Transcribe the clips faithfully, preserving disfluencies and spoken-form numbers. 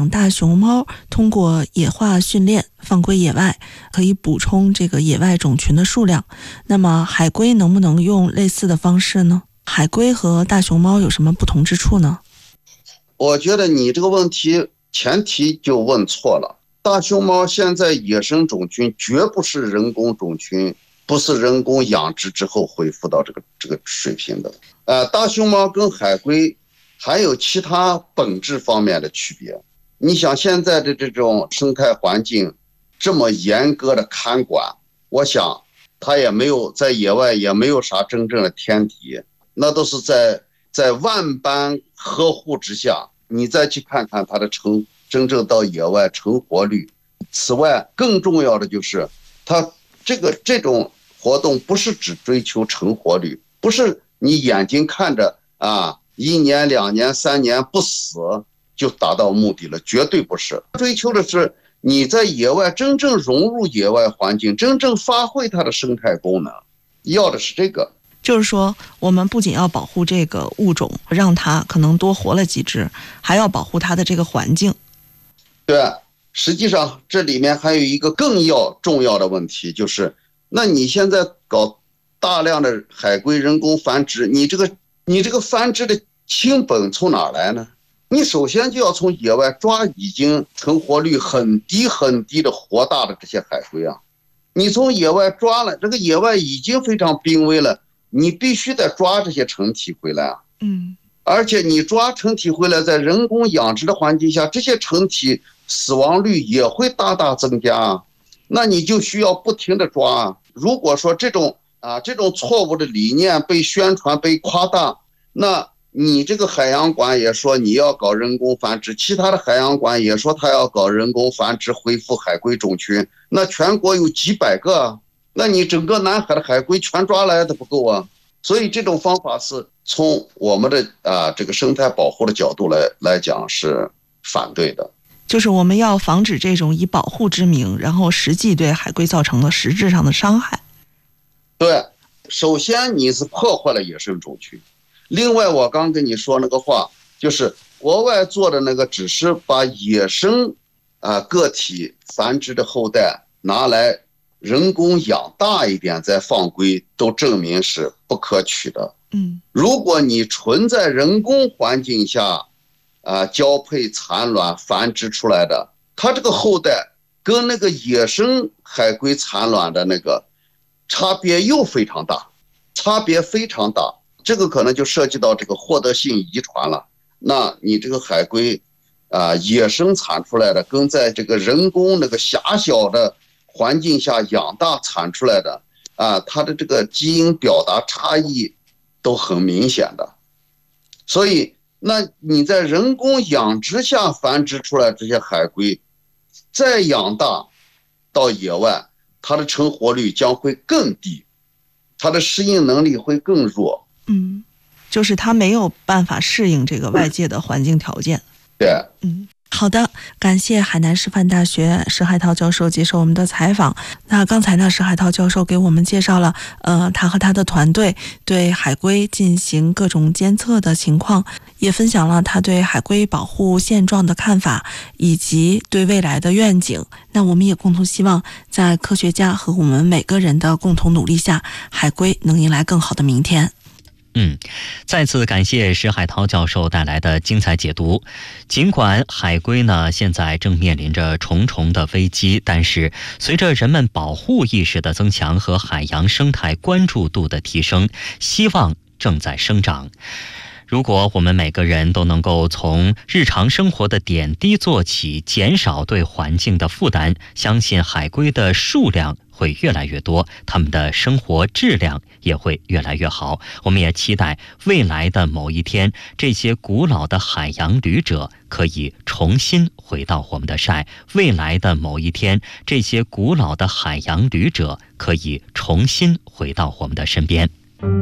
养大熊猫通过野化训练放归野外，可以补充这个野外种群的数量。那么海龟能不能用类似的方式呢？海龟和大熊猫有什么不同之处呢？ 我觉得你这个问题前提就问错了。大熊猫现在野生种群绝不是人工种群，不是人工养殖之后恢复到这个这个水平的。呃，大熊猫跟海龟还有其他本质方面的区别。你想现在的这种生态环境这么严格的看管，我想它也没有在野外也没有啥真正的天敌，那都是在在万般呵护之下，你再去看看它的成真正到野外成活率。此外，更重要的就是它这个这种活动不是只追求成活率，不是你眼睛看着啊一年两年三年不死就达到目的了，绝对不是。追求的是你在野外真正融入野外环境，真正发挥它的生态功能，要的是这个。 就是说我们不仅要保护这个物种，让它可能多活了几只，还要保护它的这个环境。 对，实际上这里面还有一个更要重要的问题，就是那你现在搞大量的海龟人工繁殖，你这个你这个繁殖的亲本从哪来呢？你首先就要从野外抓已经成活率很低很低的活大的这些海龟啊，你从野外抓了，这个野外已经非常濒危了，你必须得抓这些成体回来啊。 嗯， 而且你抓成体回来，在人工养殖的环境下，这些成体死亡率也会大大增加啊。那你就需要不停的抓啊。如果说这种啊这种错误的理念被宣传被夸大，那你这个海洋馆也说你要搞人工繁殖，其他的海洋馆也说他要搞人工繁殖恢复海龟种群，那全国有几百个啊，那你整个南海的海龟全抓来的不够啊。所以这种方法是从我们的啊这个生态保护的角度来来讲是反对的。 就是我们要防止这种以保护之名，然后实际对海龟造成了实质上的伤害。 对，首先你是破坏了野生种群。另外我刚跟你说那个话，就是国外做的那个只是把野生啊个体繁殖的后代拿来人工养大一点再放归，都证明是不可取的。 嗯， 如果你纯在人工环境下啊交配产卵繁殖出来的，它这个后代跟那个野生海龟产卵的那个差别又非常大，差别非常大。这个可能就涉及到这个获得性遗传了。那你这个海龟啊野生产出来的跟在这个人工那个狭小的环境下养大产出来的啊，它的这个基因表达差异都很明显的。所以那你在人工养殖下繁殖出来这些海龟再养大到野外，它的成活率将会更低，它的适应能力会更弱。 嗯，就是它没有办法适应这个外界的环境条件。 对， 嗯。好的，感谢海南师范大学石海涛教授接受我们的采访。那刚才呢，石海涛教授给我们介绍了，呃，他和他的团队对海龟进行各种监测的情况，也分享了他对海龟保护现状的看法，以及对未来的愿景。那我们也共同希望，在科学家和我们每个人的共同努力下，海龟能迎来更好的明天。 嗯，再次感谢石海涛教授带来的精彩解读。尽管海龟呢现在正面临着重重的危机，但是随着人们保护意识的增强和海洋生态关注度的提升，希望正在生长。如果我们每个人都能够从日常生活的点滴做起，减少对环境的负担，相信海龟的数量会越来越多，他们的生活质量也会越来越好。我们也期待未来的某一天，这些古老的海洋旅者可以重新回到我们的晒。未来的某一天，这些古老的海洋旅者可以重新回到我们的身边。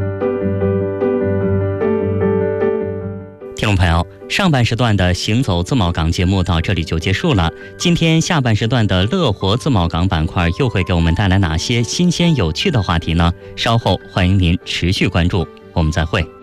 听众朋友，上半时段的行走自贸港节目到这里就结束了。今天下半时段的乐活自贸港板块又会给我们带来哪些新鲜有趣的话题呢？稍后欢迎您持续关注，我们再会。